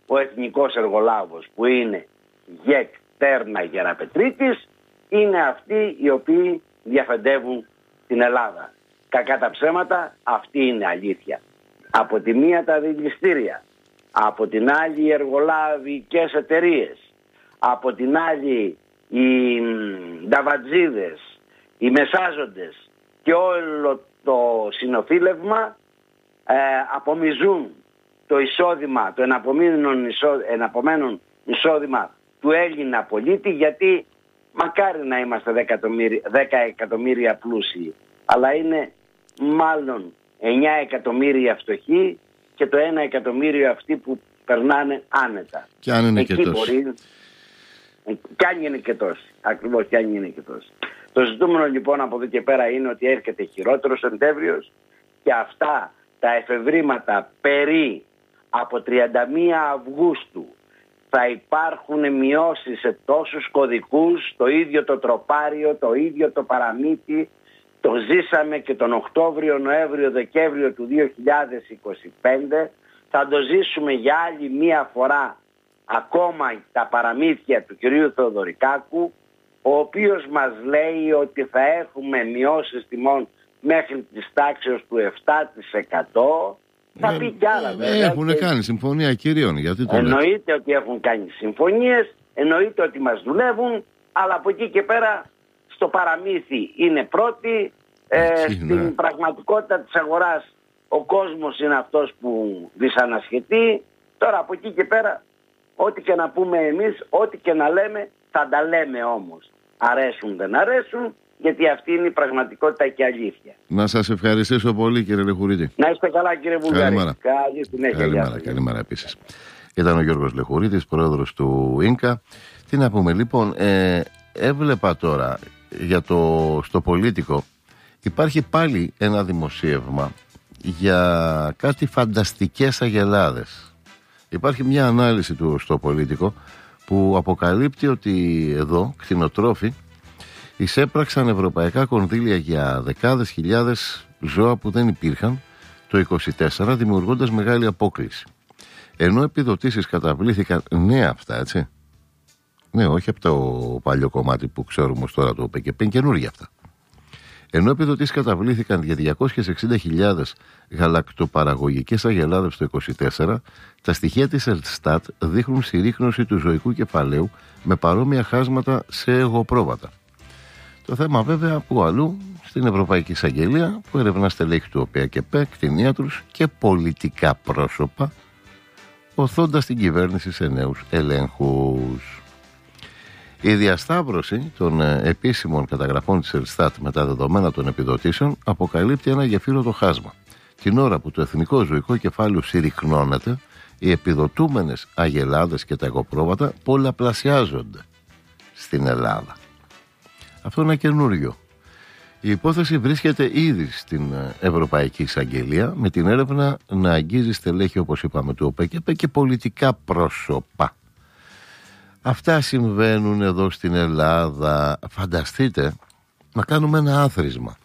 ο εθνικός εργολάβος που είναι ΓΕΚ, Τέρνα, Γεραπετρίτης, είναι αυτοί οι οποίοι διαφεντεύουν την Ελλάδα. Κακά τα ψέματα, αυτή είναι αλήθεια. Από τη μία τα δηληστήρια, από την άλλη οι εργολαβικές εταιρείες, από την άλλη οι νταβατζίδες, οι μεσάζοντες και όλο το συνοφίλευμα απομυζούν το εισόδημα, το εναπομένον εισόδημα του Έλληνα πολίτη, γιατί μακάρι να είμαστε 10 εκατομμύρια πλούσιοι, αλλά είναι μάλλον 9 εκατομμύρια φτωχοί και το 1 εκατομμύριο αυτοί που περνάνε άνετα. Και αν είναι και τόσοι. Κι αν είναι και τόσοι. Ακριβώς, κι αν είναι και τόσοι. Το ζητούμενο λοιπόν από εδώ και πέρα είναι ότι έρχεται χειρότερος Σεπτέμβριος και αυτά τα εφευρήματα περί από 31 Αυγούστου θα υπάρχουν μειώσεις σε τόσους κωδικούς, το ίδιο το τροπάριο, το ίδιο το παραμύθι, το ζήσαμε και τον Οκτώβριο, Νοέμβριο, Δεκέμβριο του 2025, θα το ζήσουμε για άλλη μία φορά ακόμα τα παραμύθια του κυρίου Θεοδωρικάκου, ο οποίος μας λέει ότι θα έχουμε μειώσεις τιμών μέχρι της τάξεως του 7%. Θα πει κι άλλα βέβαια. Έχουν κάνει συμφωνία κυρίων. Γιατί το εννοείται ότι έχουν κάνει συμφωνίες, εννοείται ότι μας δουλεύουν, αλλά από εκεί και πέρα στο παραμύθι είναι πρώτοι. Στην πραγματικότητα της αγοράς ο κόσμος είναι αυτός που δυσανασχετεί. Τώρα από εκεί και πέρα ό,τι και να πούμε εμείς, ό,τι και να λέμε, θα τα λέμε όμως. Αρέσουν δεν αρέσουν, γιατί αυτή είναι η πραγματικότητα και αλήθεια. Να σας ευχαριστήσω πολύ, κύριε Λεχουρίτη. Να είστε καλά, κύριε Βουλγαρή. Καλή συνέχεια. Καλημέρα επίσης. Ήταν ο Γιώργος Λεχουρίτης, πρόεδρος του ΙΝΚΑ. Τι να πούμε λοιπόν, έβλεπα τώρα στο Πολίτικο υπάρχει πάλι ένα δημοσίευμα για κάτι φανταστικές αγελάδες. Υπάρχει μια ανάλυση του στο Πολίτικο που αποκαλύπτει ότι εδώ κτηνοτρόφοι εισέπραξαν ευρωπαϊκά κονδύλια για δεκάδες χιλιάδες ζώα που δεν υπήρχαν το 24, δημιουργώντας μεγάλη απόκληση. Ενώ επιδοτήσεις καταβλήθηκαν, αυτά έτσι, όχι από το παλιό κομμάτι που ξέρουμε ως τώρα το ΠΚΠ, καινούργια αυτά. Ενώ επιδοτήσεις καταβλήθηκαν για 260.000 γαλακτοπαραγωγικές αγελάδες το 24, τα στοιχεία της Ελστάτ δείχνουν συρρίκνωση του ζωικού κεφαλαίου με παρόμοια χάσματα σε εγωπρόβατα. Το θέμα βέβαια που αλλού στην Ευρωπαϊκή Εισαγγελία που ερευνά στελέχη του ΟΠΕΚΕΠ, κτηνίατρους και πολιτικά πρόσωπα, οθώντας την κυβέρνηση σε νέους ελέγχους. Η διασταύρωση των επίσημων καταγραφών της Ελστάτ με τα δεδομένα των επιδοτήσεων αποκαλύπτει ένα γεφύρωτο χάσμα. Την ώρα που το εθνικό ζωικό κεφάλαιο συρρικνώνεται, οι επιδοτούμενες αγελάδες και τα εγωπρόβατα πολλαπλασιάζονται στην Ελλάδα. Αυτό είναι καινούριο. Η υπόθεση βρίσκεται ήδη στην Ευρωπαϊκή Εισαγγελία με την έρευνα να αγγίζει στελέχη, όπως είπαμε, του ΟΠΕΚΕΠ και πολιτικά πρόσωπα. Αυτά συμβαίνουν εδώ στην Ελλάδα. Φανταστείτε να κάνουμε ένα άθροισμα.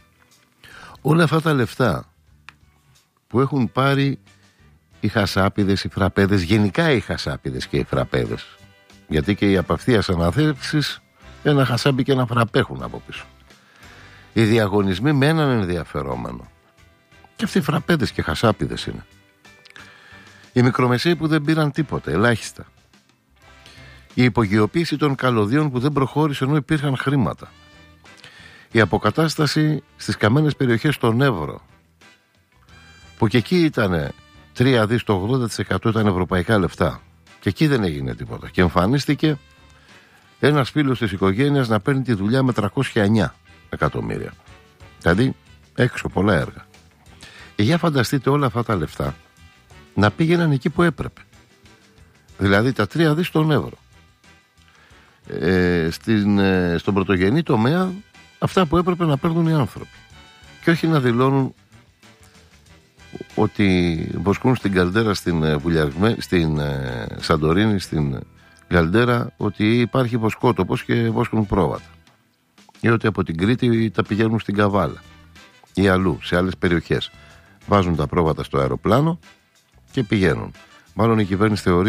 Όλα αυτά τα λεφτά που έχουν πάρει οι χασάπιδες, οι φραπέδες, γενικά οι χασάπιδες και οι φραπέδες, γιατί και οι απευθείας αναθέσεις ένα χασάπι και ένα φραπέ έχουν από πίσω. Οι διαγωνισμοί με έναν ενδιαφερόμενο. Και αυτοί οι φραπέδες και χασάπιδες είναι. Οι μικρομεσαίοι που δεν πήραν τίποτα, ελάχιστα. Η υπογειοποίηση των καλωδίων που δεν προχώρησε ενώ υπήρχαν χρήματα. Η αποκατάσταση στις καμένες περιοχές στον Εύρο, που και εκεί ήταν 3 δις, το 80% ήταν ευρωπαϊκά λεφτά. Και εκεί δεν έγινε τίποτα. Και εμφανίστηκε ένας φίλος της οικογένειας να παίρνει τη δουλειά με 309 εκατομμύρια. Δηλαδή έξω πολλά έργα. Για φανταστείτε όλα αυτά τα λεφτά να πήγαιναν εκεί που έπρεπε. Δηλαδή τα 3 δις στον Εύρο. Στον πρωτογενή τομέα αυτά που έπρεπε να παίρνουν οι άνθρωποι. Και όχι να δηλώνουν ότι βοσκούν στην Καλντέρα, στην Σαντορίνη, στην Καλντέρα, ότι υπάρχει βοσκότοπος και βόσκουν πρόβατα. Ή ότι από την Κρήτη τα πηγαίνουν στην Καβάλα ή αλλού, σε άλλες περιοχές. Βάζουν τα πρόβατα στο αεροπλάνο και πηγαίνουν. Μάλλον η κυβέρνηση θεωρεί